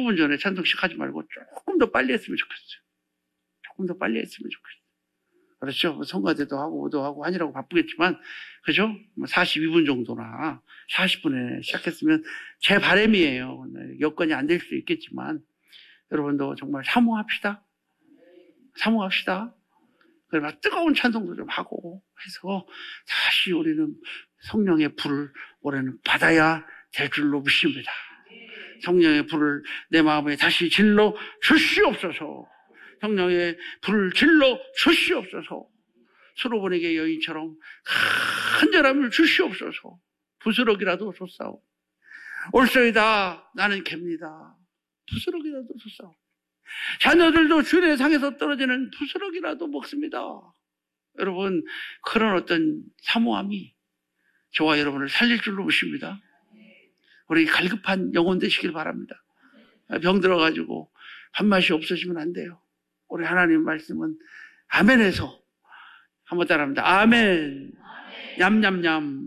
15분 전에 찬송식 하지 말고 조금 더 빨리 했으면 좋겠어요. 조금 더 빨리 했으면 좋겠어요. 그렇죠? 뭐 성가대도 하고 오도 하고 하느라고 바쁘겠지만, 그죠? 뭐 42분 정도나 40분에 시작했으면 제 바람이에요. 여건이 안 될 수도 있겠지만, 여러분도 정말 사모합시다. 사모합시다. 그래, 뜨거운 찬송도 좀 하고 해서 다시 우리는 성령의 불을 올해는 받아야 될 줄로 믿습니다. 성령의 불을 내 마음에 다시 질러 주시옵소서. 성령의 불을 질러 주시옵소서. 수로보내게 여인처럼 간절함을 주시옵소서. 부스럭이라도 솟사오. 올소이다 나는 갭니다. 부스럭이라도 솟사오. 자녀들도 주의 상에서 떨어지는 부스럭이라도 먹습니다. 여러분, 그런 어떤 사모함이 저와 여러분을 살릴 줄로 믿습니다. 우리 갈급한 영혼 되시길 바랍니다. 병 들어가지고 밥맛이 없어지면 안 돼요. 우리 하나님 말씀은 아멘에서 한번 따라합니다. 아멘. 냠냠냠.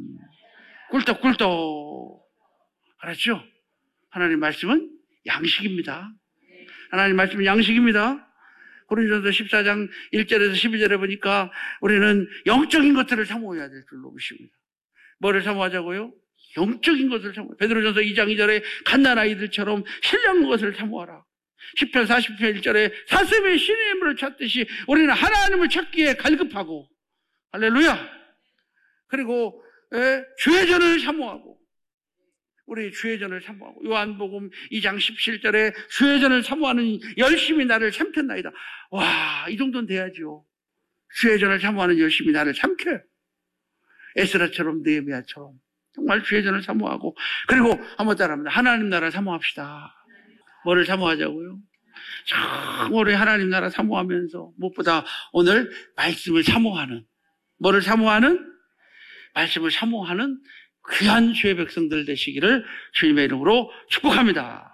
꿀떡꿀떡. 알았죠? 하나님 말씀은 양식입니다. 하나님 말씀은 양식입니다. 고린도전서 14장 1절에서 12절에 보니까 우리는 영적인 것들을 사모해야 될 줄로 믿습니다. 뭐를 사모하자고요? 영적인 것을 사모해. 베드로전서 2장 2절에 갓난아이들처럼 신령한 것을 사모하라. 10편 40편 1절에 사슴의 신의 물을 찾듯이 우리는 하나님을 찾기에 갈급하고, 할렐루야. 그리고 주의 전을 사모하고, 우리 주의 전을 사모하고, 요한복음 2장 17절에 주의 전을 사모하는 열심히 나를 삼켰나이다. 와, 이 정도는 돼야죠. 주의 전을 사모하는 열심히 나를 삼켜요. 에스라처럼 느헤미야처럼 정말 주의 전을 사모하고, 그리고 한번 따라합니다. 하나님 나라 사모합시다. 뭐를 사모하자고요? 우리 하나님 나라 사모하면서 무엇보다 오늘 말씀을 사모하는, 뭐를 사모하는? 말씀을 사모하는 귀한 주의 백성들 되시기를 주님의 이름으로 축복합니다.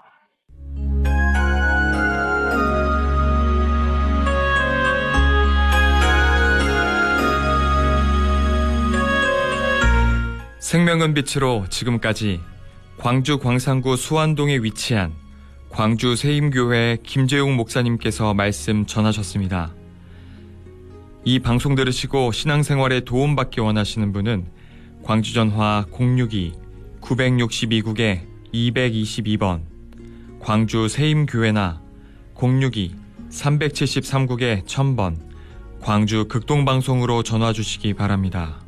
생명은 빛으로 지금까지 광주 광산구 수안동에 위치한 광주 세임교회 김재웅 목사님께서 말씀 전하셨습니다. 이 방송 들으시고 신앙생활에 도움받기 원하시는 분은 광주전화 062-962국에 222번, 광주 세임교회나 062-373국에 1000번, 광주 극동방송으로 전화 주시기 바랍니다.